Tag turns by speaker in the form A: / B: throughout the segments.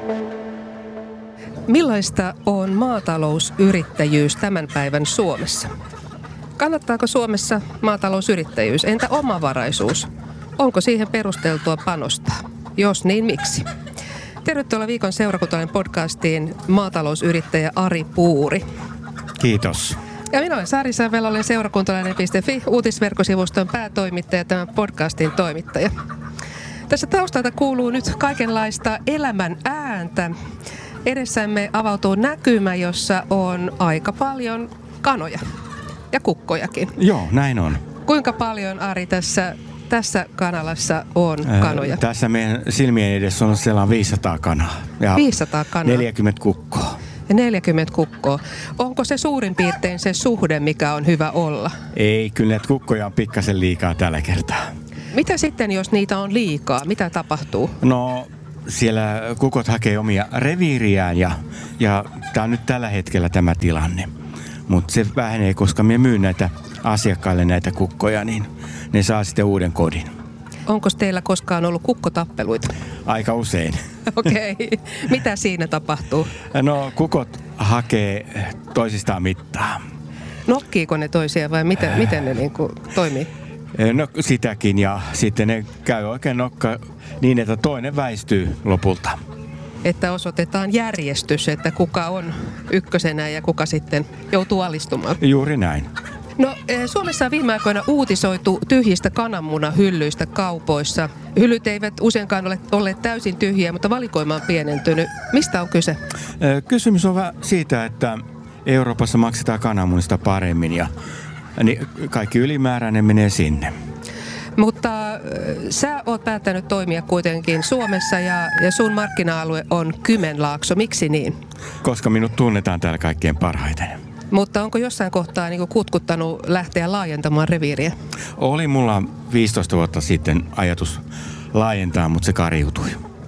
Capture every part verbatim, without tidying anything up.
A: Millaista on maatalousyrittäjyys tämän päivän Suomessa? Kannattaako Suomessa maatalousyrittäjyys? Entä omavaraisuus? Onko siihen perusteltua panostaa? Jos niin, miksi? Tervetuloa viikon seurakuntalainen podcastiin maatalousyrittäjä Ari Puuri.
B: Kiitos.
A: Ja minä olen Sari Savela, olen seurakuntalainen piste fi uutisverkkosivuston päätoimittaja ja tämän podcastin toimittaja. Tässä taustalta kuuluu nyt kaikenlaista elämän ääntä. Edessämme avautuu näkymä, jossa on aika paljon kanoja ja kukkojakin.
B: Joo, näin on.
A: Kuinka paljon, Ari, tässä, tässä kanalassa on kanoja?
B: Äh, tässä meidän silmien edessä on sellainen viisisataa kanaa. Ja
A: viisisataa kanaa.
B: neljäkymmentä kukkoa.
A: Ja neljäkymmentä kukkoa. Onko se suurin piirtein se suhde, mikä on hyvä olla?
B: Ei, kyllä näitä kukkoja on pikkasen liikaa tällä kertaa.
A: Mitä sitten, jos niitä on liikaa? Mitä tapahtuu?
B: No, siellä kukot hakee omia reviiriään ja, ja tämä on nyt tällä hetkellä tämä tilanne. Mutta se vähenee, koska me myyn näitä asiakkaille näitä kukkoja, niin ne saa sitten uuden kodin.
A: Onko teillä koskaan ollut kukkotappeluita?
B: Aika usein.
A: Okei. Okay. Mitä siinä tapahtuu?
B: No, kukot hakee toisistaan mittaa.
A: Nokkiiko ne toisiaan vai miten, miten ne niinku toimii?
B: No sitäkin, ja sitten ne käy oikein nokka niin, että toinen väistyy lopulta.
A: Että osoitetaan järjestys, että kuka on ykkösenä ja kuka sitten joutuu alistumaan.
B: Juuri näin.
A: No, Suomessa on viime aikoina uutisoitu tyhjistä kananmunahyllyistä kaupoissa. Hyllyt eivät useinkaan ole olleet täysin tyhjiä, mutta valikoima on pienentynyt. Mistä on kyse?
B: Kysymys on vähän siitä, että Euroopassa maksetaan kananmunista paremmin ja niin kaikki ylimääräinen menee sinne.
A: Mutta äh, sä oot päättänyt toimia kuitenkin Suomessa ja, ja sun markkina-alue on Kymenlaakso. Miksi niin?
B: Koska minut tunnetaan täällä kaikkein parhaiten.
A: Mutta onko jossain kohtaa niin kuin kutkuttanut lähteä laajentamaan reviiriä?
B: Oli mulla viisitoista vuotta sitten ajatus laajentaa, mutta se kariutui.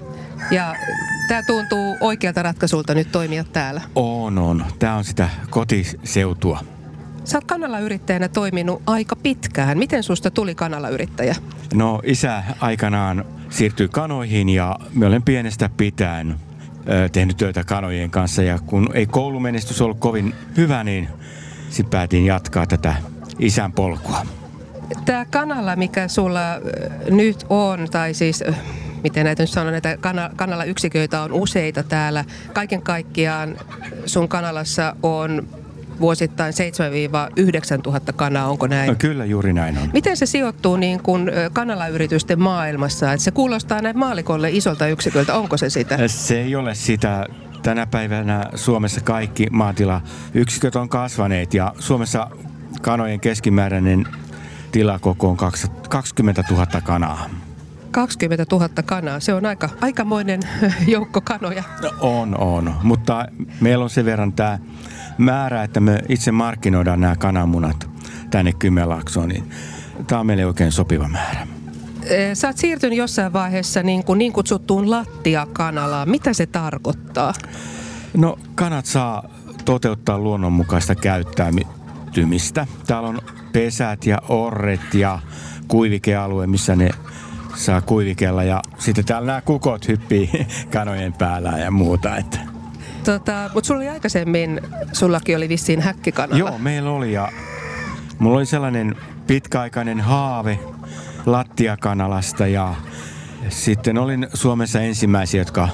A: Ja tää tuntuu oikealta ratkaisulta nyt toimia täällä.
B: On, on. Tää on sitä kotiseutua.
A: Sä oot kanalayrittäjänä toiminut aika pitkään. Miten susta tuli kanalayrittäjä?
B: No, isä aikanaan siirtyi kanoihin ja mä olen pienestä pitäen ö, tehnyt töitä kanojen kanssa. Ja kun ei koulumenestys ollut kovin hyvä, niin sitten päätin jatkaa tätä isän polkua.
A: Tää kanala, mikä sulla äh, nyt on, tai siis äh, miten näitä nyt sanon, näitä kana- kanalayksiköitä on useita täällä. Kaiken kaikkiaan sun kanalassa on vuosittain seitsemän yhdeksän tuhatta kanaa, onko näin?
B: No, kyllä, juuri näin on.
A: Miten se sijoittuu niin kuin kanalayritysten maailmassa? Että se kuulostaa näin maalikolle isolta yksiköltä, onko se sitä?
B: Se ei ole sitä. Tänä päivänä Suomessa kaikki maatilayksiköt on kasvaneet ja Suomessa kanojen keskimääräinen tilakoko on kaksikymmentätuhatta kanaa.
A: kaksikymmentätuhatta kanaa, se on aika, aikamoinen joukko kanoja.
B: On, on. Mutta meillä on sen verran tämä määrä, että me itse markkinoidaan nämä kananmunat tänne Kymenlaaksoon, niin tämä on meille oikein sopiva määrä.
A: Sä oot siirtynyt jossain vaiheessa niin, kuin niin kutsuttuun lattiakanalaan. Mitä se tarkoittaa?
B: No, kanat saa toteuttaa luonnonmukaista käyttäytymistä. Täällä on pesät ja orret ja kuivikealue, missä ne saa kuivikella. Ja sitten täällä nämä kukot hyppii kanojen päällä ja muuta. Että.
A: Tota, mutta sulla oli aikaisemmin, sullakin oli vissiin häkkikanala.
B: Joo, meillä oli ja mulla oli sellainen pitkäaikainen haave lattiakanalasta ja sitten olin Suomessa ensimmäisiä, jotka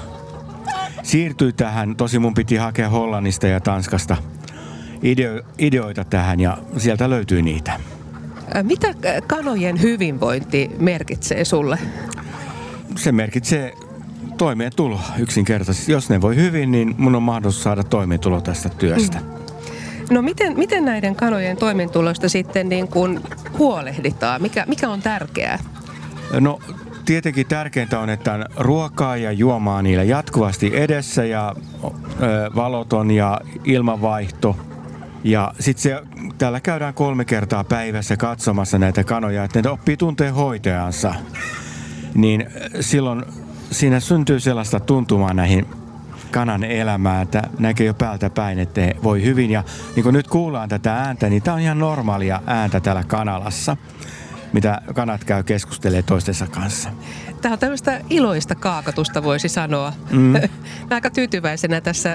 B: siirtyi tähän. Tosi mun piti hakea Hollannista ja Tanskasta ideo- ideoita tähän ja sieltä löytyi niitä.
A: Mitä kanojen hyvinvointi merkitsee sulle?
B: Se merkitsee toimeentuloa yksinkertaisesti. Jos ne voi hyvin, niin mun on mahdollisuus saada toimeentulo tästä työstä. Mm.
A: No miten, miten näiden kanojen toimeentulosta sitten niin kuin huolehditaan? Mikä, mikä on tärkeää?
B: No tietenkin tärkeintä on, että on ruokaa ja juomaa niillä jatkuvasti edessä ja ö, valoton ja ilmanvaihto. Ja sitten se, täällä käydään kolme kertaa päivässä katsomassa näitä kanoja, että ne oppii tuntee hoitajansa. Niin silloin siinä syntyy sellaista tuntumaa näihin kanan elämään, että näkee jo päältä päin, että voi hyvin. Ja niin kun nyt kuullaan tätä ääntä, niin tämä on ihan normaalia ääntä täällä kanalassa. mitä kanat käy keskustelee toistensa kanssa.
A: Tämä on tämmöistä iloista kaakatusta, voisi sanoa. Mm. Aika tyytyväisenä tässä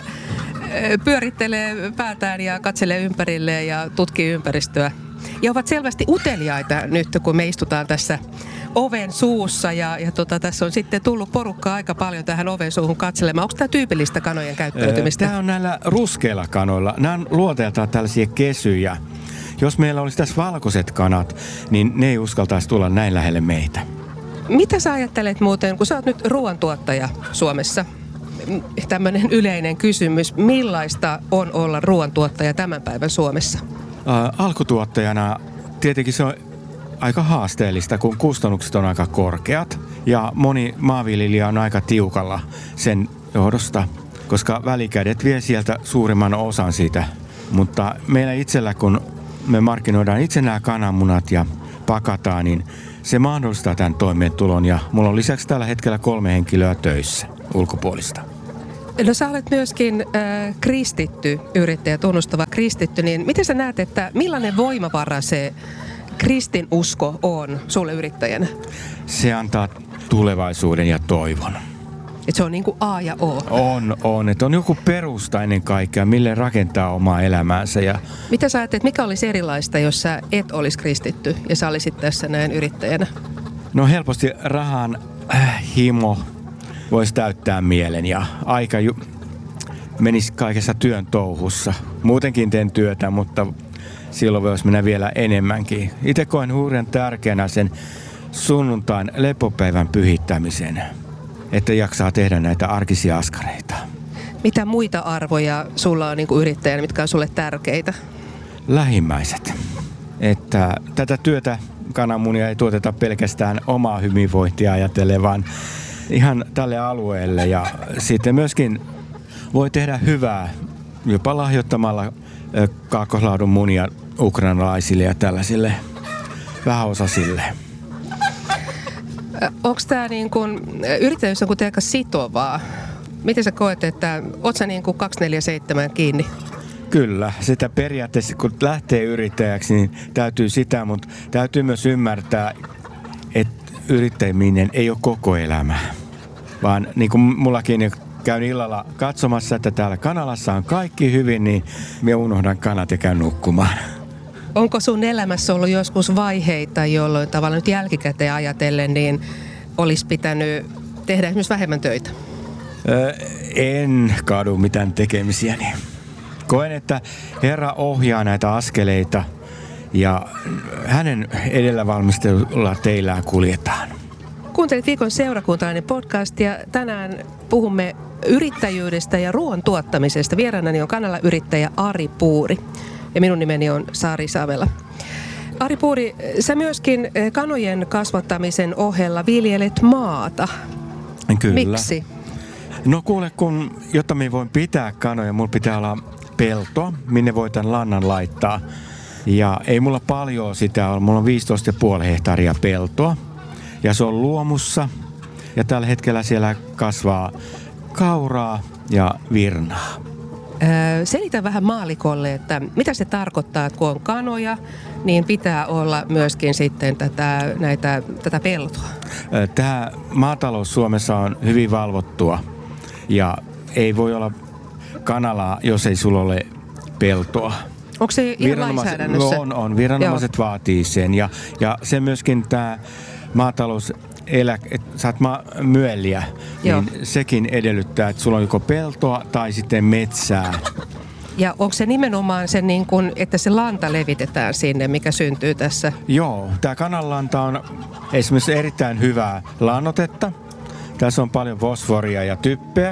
A: pyörittelee päätään ja katselee ympärilleen ja tutkii ympäristöä. Ja ovat selvästi uteliaita nyt, kun me istutaan tässä oven suussa. Ja, ja tota, tässä on sitten tullut porukkaa aika paljon tähän oven suuhun katselemaan. Onko tämä tyypillistä kanojen käyttäytymistä?
B: Tämä on näillä ruskeilla kanoilla. Nämä on luonteeltaan tällaisia kesyjä. Jos meillä olisi tässä valkoiset kanat, niin ne ei uskaltaisi tulla näin lähelle meitä.
A: Mitä sä ajattelet muuten, kun sä oot nyt ruoantuottaja Suomessa? Tämmöinen yleinen kysymys. Millaista on olla ruoantuottaja tämän päivän Suomessa?
B: Ä, alkutuottajana tietenkin se on aika haasteellista, kun kustannukset on aika korkeat. Ja moni maanviljelijä on aika tiukalla sen johdosta, koska välikädet vie sieltä suurimman osan siitä. Mutta meillä itsellä, kun me markkinoidaan itse nämä kananmunat ja pakataan, niin se mahdollistaa tämän toimeentulon. Ja mulla on lisäksi tällä hetkellä kolme henkilöä töissä ulkopuolista.
A: No sä olet myöskin äh, kristitty yrittäjä, tunnustava kristitty, niin miten sä näet, että millainen voimavara se kristinusko on sulle yrittäjänä?
B: Se antaa tulevaisuuden ja toivon.
A: Että se on niin kuin A ja O.
B: On, on. Että on joku perusta ennen kaikkea, mille rakentaa omaa elämäänsä. Ja
A: mitä sä ajattelet, mikä olisi erilaista, jos sä et olisi kristitty ja sä olisit tässä näin yrittäjänä?
B: No helposti rahan äh, himo voisi täyttää mielen ja aika ju- menisi kaikessa työn touhussa. Muutenkin teen työtä, mutta silloin voisi mennä vielä enemmänkin. Itse koen hurjan tärkeänä sen sunnuntain lepopäivän pyhittämisen, että jaksaa tehdä näitä arkisia askareita.
A: Mitä muita arvoja sulla on niin kuin yrittäjänä, mitkä on sulle tärkeitä?
B: Lähimmäiset. Että tätä työtä kananmunia ei tuoteta pelkästään omaa hyvinvointia ajatellen, vaan ihan tälle alueelle. Ja sitten myöskin voi tehdä hyvää jopa lahjoittamalla kaakkoslaadun munia ukrainalaisille ja tällaisille vähäosaisille.
A: Onko tämä niin kuin, yrittäjyys on kuitenkin aika sitovaa? Miten sä koet, että oot sä niin kuin kaksikymmentäneljä seitsemän kiinni?
B: Kyllä, sitä periaatteessa kun lähtee yrittäjäksi, niin täytyy sitä, mutta täytyy myös ymmärtää, että yrittäminen ei ole koko elämä. Vaan niin kuin mullakin käyn illalla katsomassa, että täällä kanalassa on kaikki hyvin, niin minä unohdan kanat ja käyn nukkumaan.
A: Onko sun elämässä ollut joskus vaiheita, jolloin tavallaan nyt jälkikäteen ajatellen, niin olisi pitänyt tehdä esimerkiksi vähemmän töitä?
B: Öö, en kadu mitään tekemisiäni. Koen, että Herra ohjaa näitä askeleita ja hänen edellä valmistelulla teillään kuljetaan.
A: Kuuntelit Viikon seurakuntalainen podcast ja tänään puhumme yrittäjyydestä ja ruoan tuottamisesta. Vieraanani on kanalayrittäjä Ari Puuri ja minun nimeni on Sari Savela. Ari Puuri, sä myöskin kanojen kasvattamisen ohella viljelet maata.
B: Kyllä.
A: Miksi?
B: No kuule, kun jotta minä voin pitää kanoja, mulla pitää olla pelto, minne voi tämän lannan laittaa. Ja ei mulla paljon sitä ole. Mulla on viisitoista pilkku viisi hehtaaria peltoa. Ja se on luomussa. Ja tällä hetkellä siellä kasvaa kauraa ja virnaa.
A: Öö, selitä vähän maalikolle, että mitä se tarkoittaa, että kun on kanoja, niin pitää olla myöskin sitten tätä, näitä, tätä peltoa.
B: Tämä maatalous Suomessa on hyvin valvottua. Ja ei voi olla kanalaa, jos ei sulla ole peltoa.
A: Onko se ihan lainsäädännössä?
B: On, on. Viranomaiset Joo. vaatii sen. Ja, ja se myöskin tämä maatalous, elä, että saat ma- myölliä, Joo. niin sekin edellyttää, että sulla on joko peltoa tai sitten metsää.
A: Ja onko se nimenomaan se, niin kun, että se lanta levitetään sinne, mikä syntyy tässä?
B: Joo, tämä kananlanta on esimerkiksi erittäin hyvää lannoitetta. Tässä on paljon fosforia ja typpeä.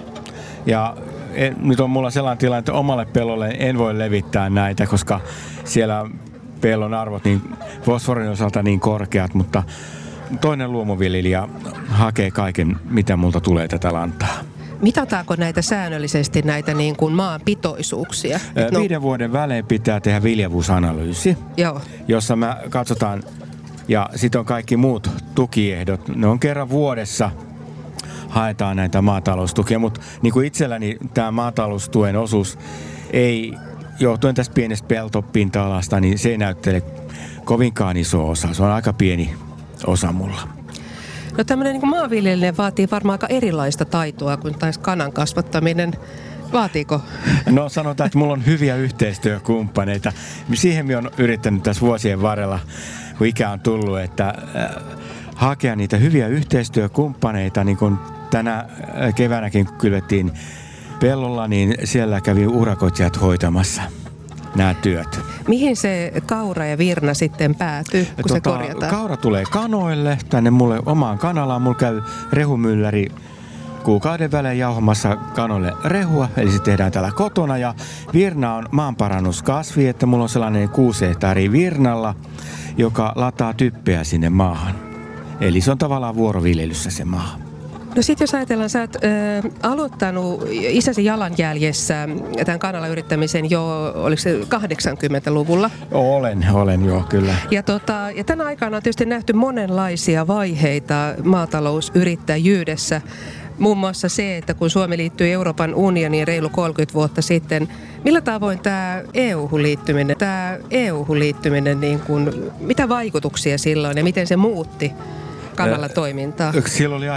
B: Ja nyt on mulla sellainen tilanne, että omalle pellolle en voi levittää näitä, koska siellä on pellon arvot niin fosforin osalta niin korkeat, mutta toinen luomuviljelijä hakee kaiken, mitä multa tulee tätä lantaa.
A: Mitataanko näitä säännöllisesti, näitä niin kuin maan pitoisuuksia?
B: No, viiden vuoden välein pitää tehdä viljavuusanalyysi,
A: Joo.
B: jossa me katsotaan, ja sitten on kaikki muut tukiehdot. Ne on kerran vuodessa haetaan näitä maataloustukia, mutta niin kuin itselläni tämä maataloustuen osuus ei, johtuen tästä pienestä peltopinta-alasta, niin se ei näyttele kovinkaan iso osa. Se on aika pieni osa mulla.
A: No tämmöinen niin kuin maanviljeleminen vaatii varmaan aika erilaista taitoa kuin taisi kanan kasvattaminen. Vaatiiko?
B: No sanotaan, että mulla on hyviä yhteistyökumppaneita. Siihen minä olen yrittänyt tässä vuosien varrella, kun ikä on tullut, että äh, hakea niitä hyviä yhteistyökumppaneita. Niin kuin tänä keväänäkin kylvettiin pellolla, niin siellä kävi urakoitsijat hoitamassa nämä työt.
A: Mihin se kaura ja virna sitten päätyy, kun tota, se korjataan?
B: Kaura tulee kanoille, tänne mulle omaan kanalaan. Mulla käy rehumylläri kuukauden välein jauhamassa kanoille rehua, eli se tehdään täällä kotona. Ja virna on maanparannuskasvi, että mulla on sellainen kuusi hehtaaria virnalla, joka lataa typpeä sinne maahan. Eli se on tavallaan vuoroviljelyssä se maa.
A: No sit jos ajatellaan, sä oot äh, aloittanut isäsi jalanjäljessä tämän kanalla yrittämisen jo, oliko se kahdeksankymmentäluvulla?
B: Olen, olen joo, kyllä.
A: Ja, tota, ja tänä aikana on tietysti nähty monenlaisia vaiheita maatalousyrittäjyydessä. Muun muassa se, että kun Suomi liittyi Euroopan unioniin reilu kolmekymmentä vuotta sitten, millä tavoin tämä E U-hun liittyminen, tämä E U-hun liittyminen niin kun, mitä vaikutuksia silloin ja miten se muutti kanalla toimintaa?
B: Silloin oli